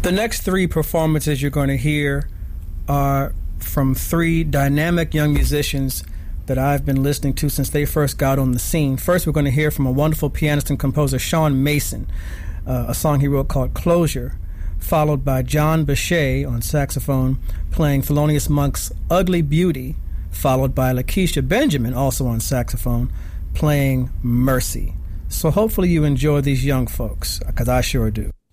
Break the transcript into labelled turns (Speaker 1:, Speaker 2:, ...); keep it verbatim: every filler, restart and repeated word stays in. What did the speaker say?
Speaker 1: The next three performances you're going to hear are from three dynamic young musicians that I've been listening to since they first got on the scene. First, we're going to hear from a wonderful pianist and composer, Sean Mason, uh, a song he wrote called Closure, followed by John Bechet on saxophone playing Thelonious Monk's Ugly Beauty, followed by Lakeisha Benjamin, also on saxophone, playing Mercy. So hopefully you enjoy these young folks, because I sure do.